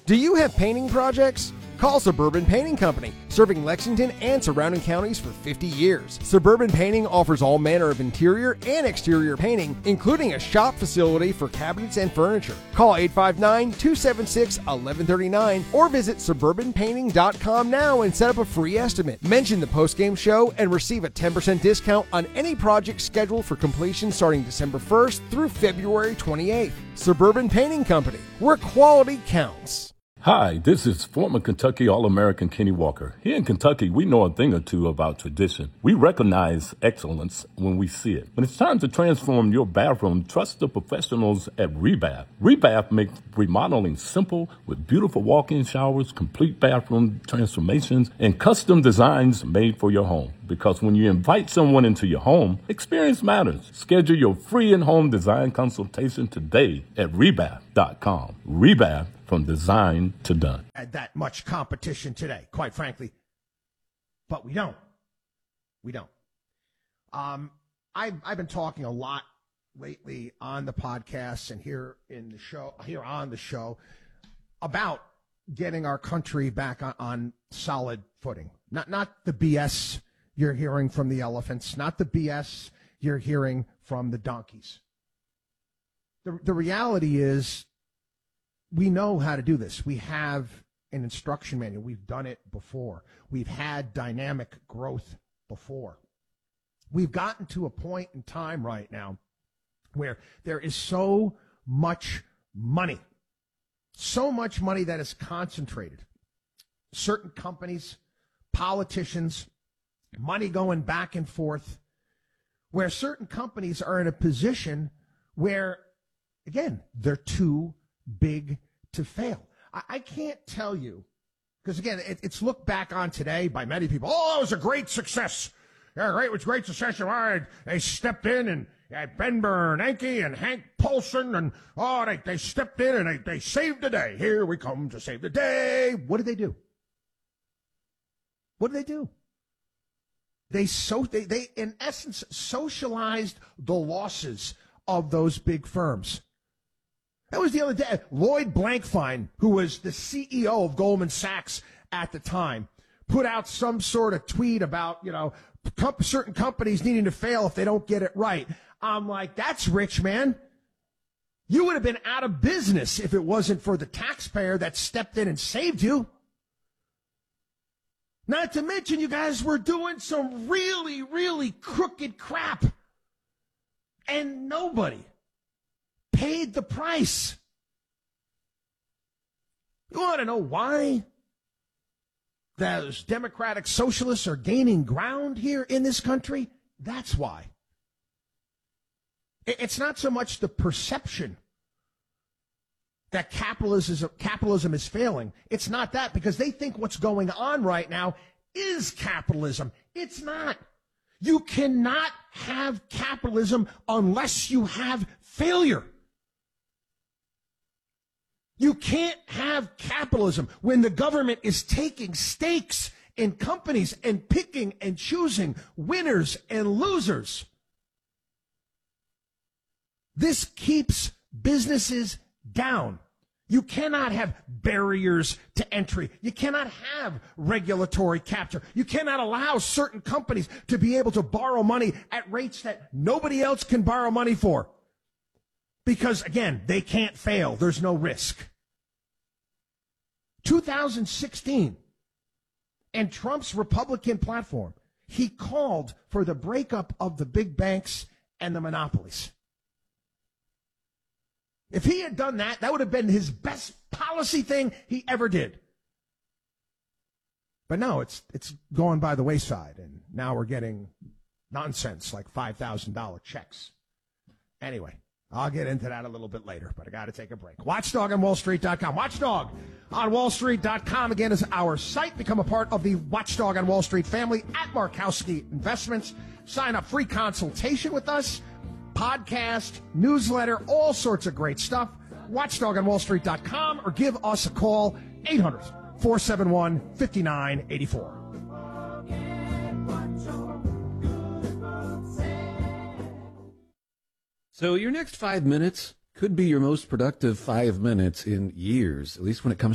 Do you have painting projects? Call Suburban Painting Company, serving Lexington and surrounding counties for 50 years. Suburban Painting offers all manner of interior and exterior painting, including a shop facility for cabinets and furniture. Call 859-276-1139 or visit suburbanpainting.com now and set up a free estimate. Mention the postgame show and receive a 10% discount on any project scheduled for completion starting December 1st through February 28th. Suburban Painting Company, where quality counts. Hi, this is former Kentucky All-American Kenny Walker. Here in Kentucky, we know a thing or two about tradition. We recognize excellence when we see it. When it's time to transform your bathroom, trust the professionals at Rebath. Rebath makes remodeling simple with beautiful walk-in showers, complete bathroom transformations, and custom designs made for your home. Because when you invite someone into your home, experience matters. Schedule your free in-home design consultation today at Rebath.com. Rebath, from design to done. Had that much competition today, quite frankly. But we don't. We don't. I've been talking a lot lately on the podcast and here on the show about getting our country back on solid footing. Not the BS you're hearing from the elephants, not the BS you're hearing from the donkeys. The reality is, we know how to do this. We have an instruction manual. We've done it before. We've had dynamic growth before. We've gotten to a point in time right now where there is so much money that is concentrated. Certain companies, politicians, money going back and forth, where certain companies are in a position where, again, they're too big to fail. I can't tell you, because again, it's looked back on today by many people. Oh, it was a great success. Yeah, great, it was great success. They stepped in and Ben Bernanke and Hank Paulson and they stepped in and they saved the day. Here we come to save the day. What did they do? What did they do? They in essence socialized the losses of those big firms. That was the other day. Lloyd Blankfein, who was the CEO of Goldman Sachs at the time, put out some sort of tweet about, certain companies needing to fail if they don't get it right. I'm like, that's rich, man. You would have been out of business if it wasn't for the taxpayer that stepped in and saved you. Not to mention, you guys were doing some really, really crooked crap. And nobody paid the price. You want to know why those democratic socialists are gaining ground here in this country? That's why. It's not so much the perception that capitalism is failing. It's not that, because they think what's going on right now is capitalism. It's not. You cannot have capitalism unless you have failure. You can't have capitalism when the government is taking stakes in companies and picking and choosing winners and losers. This keeps businesses down. You cannot have barriers to entry. You cannot have regulatory capture. You cannot allow certain companies to be able to borrow money at rates that nobody else can borrow money for. Because, again, they can't fail. There's no risk. 2016, and Trump's Republican platform, he called for the breakup of the big banks and the monopolies. If he had done that, that would have been his best policy thing he ever did. But no, it's going by the wayside, and now we're getting nonsense like $5,000 checks. Anyway, I'll get into that a little bit later, but I got to take a break. WatchDogOnWallStreet.com. WatchdogOnWallStreet.com, again, is our site. Become a part of the Watchdog on Wall Street family at Markowski Investments. Sign up, free consultation with us, podcast, newsletter, all sorts of great stuff. WatchDogOnWallStreet.com, or give us a call, 800-471-5984. So your next 5 minutes could be your most productive 5 minutes in years, at least when it comes